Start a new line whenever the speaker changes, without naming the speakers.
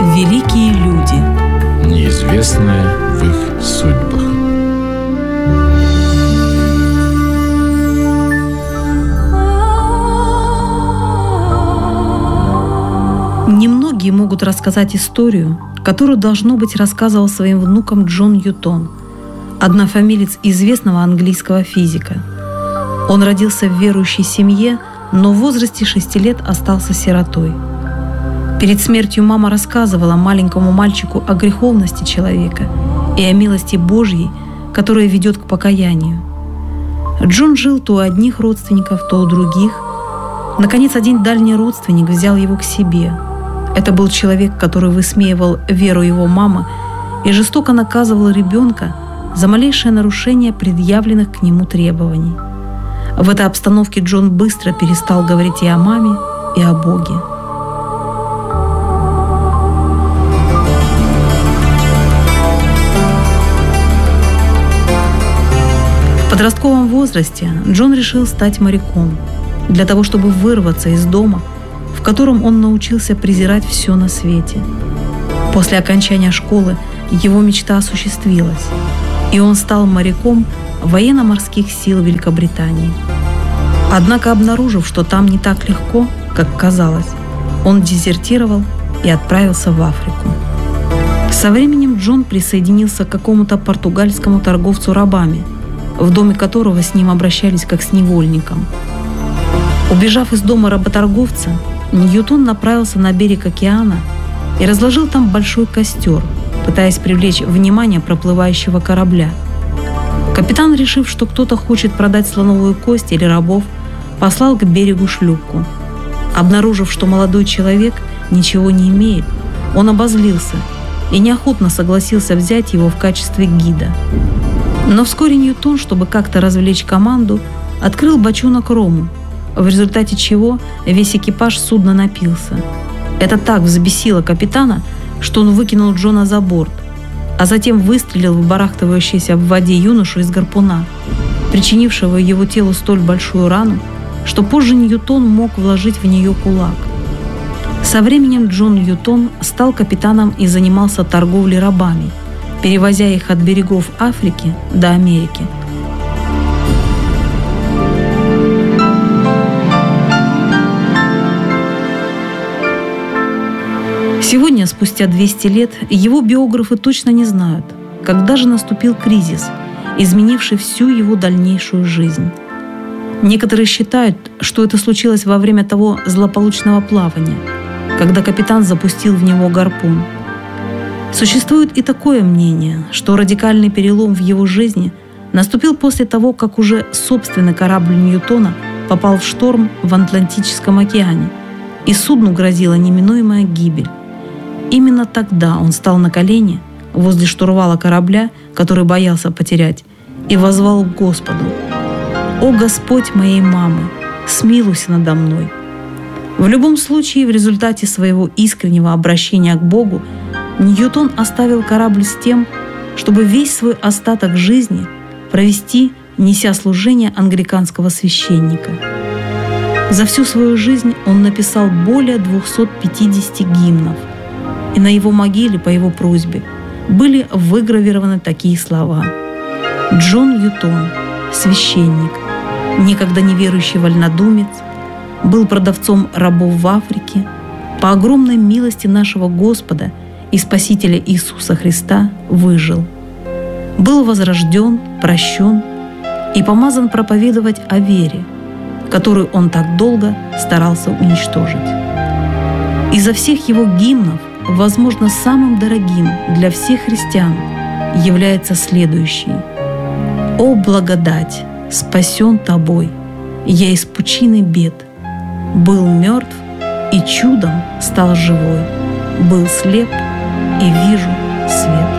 Великие люди.
Неизвестное в их судьбах.
Немногие могут рассказать историю, которую, должно быть, рассказывал своим внукам Джон Ньютон, однофамилец известного английского физика. Он родился в верующей семье, но в возрасте 6 лет остался сиротой. Перед смертью мама рассказывала маленькому мальчику о греховности человека и о милости Божьей, которая ведет к покаянию. Джон жил то у одних родственников, то у других. Наконец, один дальний родственник взял его к себе. Это был человек, который высмеивал веру его мамы и жестоко наказывал ребенка за малейшее нарушение предъявленных к нему требований. В этой обстановке Джон быстро перестал говорить и о маме, и о Боге. В подростковом возрасте Джон решил стать моряком для того, чтобы вырваться из дома, в котором он научился презирать все на свете. После окончания школы его мечта осуществилась, и он стал моряком военно-морских сил Великобритании. Однако, обнаружив, что там не так легко, как казалось, он дезертировал и отправился в Африку. Со временем Джон присоединился к какому-то португальскому торговцу рабами, в доме которого с ним обращались как с невольником. Убежав из дома работорговца, Ньютон направился на берег океана и разложил там большой костер, пытаясь привлечь внимание проплывающего корабля. Капитан, решив, что кто-то хочет продать слоновую кость или рабов, послал к берегу шлюпку. Обнаружив, что молодой человек ничего не имеет, он обозлился и неохотно согласился взять его в качестве гида. Но вскоре Ньютон, чтобы как-то развлечь команду, открыл бочонок рому, в результате чего весь экипаж судна напился. Это так взбесило капитана, что он выкинул Джона за борт, а затем выстрелил в барахтывающийся в воде юношу из гарпуна, причинившего его телу столь большую рану, что позже Ньютон мог вложить в нее кулак. Со временем Джон Ньютон стал капитаном и занимался торговлей рабами, перевозя их от берегов Африки до Америки. Сегодня, спустя 200 лет, его биографы точно не знают, когда же наступил кризис, изменивший всю его дальнейшую жизнь. Некоторые считают, что это случилось во время того злополучного плавания, когда капитан запустил в него гарпун. Существует и такое мнение, что радикальный перелом в его жизни наступил после того, как уже собственный корабль Ньютона попал в шторм в Атлантическом океане, и судну грозила неминуемая гибель. Именно тогда он стал на колени возле штурвала корабля, который боялся потерять, и воззвал к Господу: «О Господь моей мамы, смилуйся надо мной». В любом случае, в результате своего искреннего обращения к Богу Ньютон оставил корабль с тем, чтобы весь свой остаток жизни провести, неся служение англиканского священника. За всю свою жизнь он написал более 250 гимнов, и на его могиле по его просьбе были выгравированы такие слова: «Джон Ньютон, священник, никогда не верующий вольнодумец, был продавцом рабов в Африке, по огромной милости нашего Господа и Спасителя Иисуса Христа выжил, был возрожден, прощен и помазан проповедовать о вере, которую он так долго старался уничтожить». Изо всех его гимнов, возможно, самым дорогим для всех христиан является следующий: «О благодать, спасен тобой, я из пучины бед, был мертв и чудом стал живой, был слеп и вижу свет».